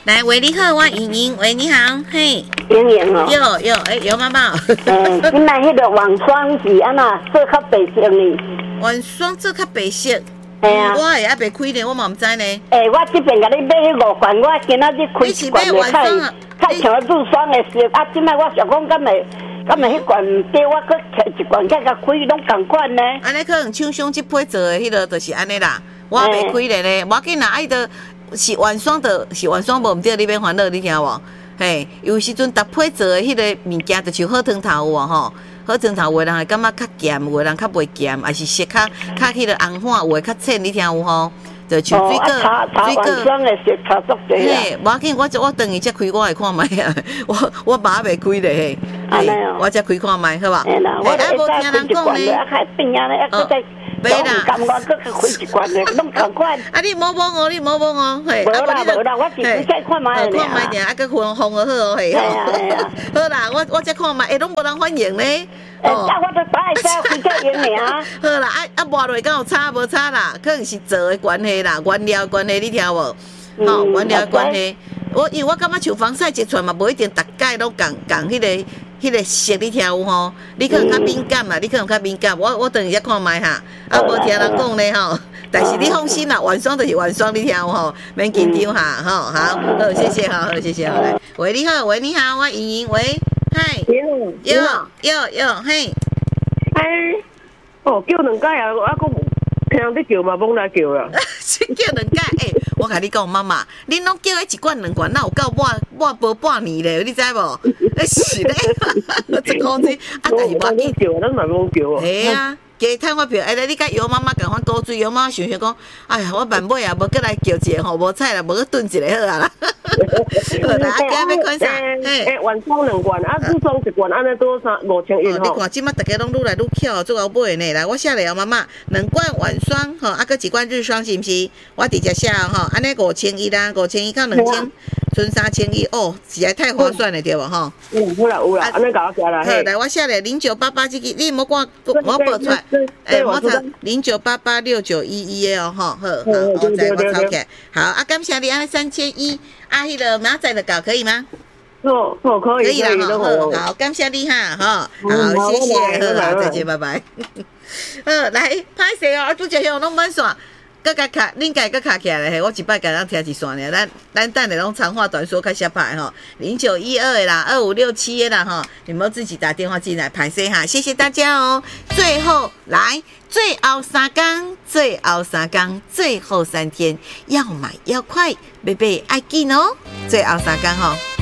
来，喂，你好，我莹莹，喂，你好，嘿， 莹莹哦， 有妈妈， 你买迄个网霜是安那做较白色呢？ 晚霜做较白色，我会还袂开呢，我嘛唔知呢。 我这边甲你买迄5罐，我今仔日开一罐的，太像露霜的色。即摆我想讲，敢会迄罐唔对，我搁摕一罐甲开，拢同款呢。 安尼可能厂商即批做的迄个就是安尼啦，我还袂开呢，无要紧啦，爱的。是晚霜的，是晚霜无毋对，你免烦恼，你听无？嘿，有时阵搭配做的迄个物件，就像好汤头有吼，好汤头有的人会感觉较咸，有的人较袂咸，还是色较迄个红化，有的较浅，你听有吼？就像水果， 晚霜的色差足多啦。 嘿，无要紧，我等伊才开，我来看卖啊。我爸未开咧，嘿，我才开看卖，好吧？ 嘿啦，我无听人讲咧，啊，还变啊咧，啊，再。 袂啦， 甘我搁开一罐咧，拢同款。 啊，你莫摸我，嘿。 无啦，我只再看卖咧。 看卖点，啊，搁烘好哦，嘿。好啦，我再看卖，拢无人欢迎咧。 我都摆在开个用尔。 好啦，抹落敢有差无差啦？可能是做的关系啦，原料关系，你听无？原料关系。因为我感觉像防晒一串嘛，无一定逐届拢共迄个色你听有吼？你可能较敏感啦，你可能较敏感。我等一下看卖哈，无听人讲咧吼。但是你放心啦，晚霜就是晚霜，你听有吼？免紧张哈，好，谢谢，好，谢谢，好来。喂，你好，我莹莹，喂，嗨，有，嘿， 叫两届啊，我讲听你叫嘛，罔来叫啦。 叫两届，我甲你讲，妈妈，恁拢叫一罐两罐，哪有够我无半年咧，你知无？是咧，一公斤，但是我紧叫，咱嘛罔叫哦。 系啊。加趁我票，你甲姚妈妈共阮鼓水，姚妈妈想讲，哎呀，我万尾啊，无过来叫一个吼，无菜啦，无去炖一个好啊啦。好啦，今日要看啥？ 晚霜2罐，露霜1罐，安尼多5,100吼。 你看，即摆大家拢愈来愈巧，做后尾呢。来，我写了，妈妈，2罐晚霜，吼，搁1罐日霜，是毋是？我直接写吼，安尼5,100啦，5,100到2,000，剩3,100哦，实在太划算了，对无吼？ 有啦，安尼甲我写啦。 好，来，我写了0988这个，你莫讲，我报出来。我查09886911哦，好，我抄起来。好，感谢你，安3,100，迄个明仔载就搞，可以吗？ 可以啦，好，感谢你哈，好，谢谢，好，再见，拜拜。来，歹势哦，拄则向拢满线。搁甲卡，恁家搁卡起来咧，我一摆甲人听一线咧，咱等下拢长话短说，较下排吼，0912的啦，2567的啦吼，有没有自己打电话进来排谁哈？谢谢大家哦。最后来，最后3天，最后3天，要买要快，贝贝爱紧哦。最后3天吼。